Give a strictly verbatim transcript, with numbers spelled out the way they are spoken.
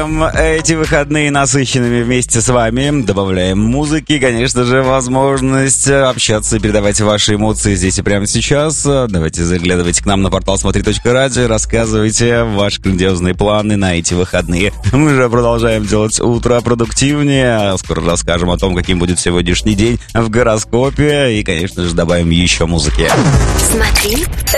делаем эти выходные насыщенными вместе с вами. Добавляем музыки, конечно же, возможность общаться и передавать ваши эмоции здесь и прямо сейчас. Давайте заглядывайте к нам на портал смотри точка радио, рассказывайте ваши грандиозные планы на эти выходные. Мы же продолжаем делать утро продуктивнее. Скоро расскажем о том, каким будет сегодняшний день в гороскопе. И, конечно же, добавим еще музыки. Смотри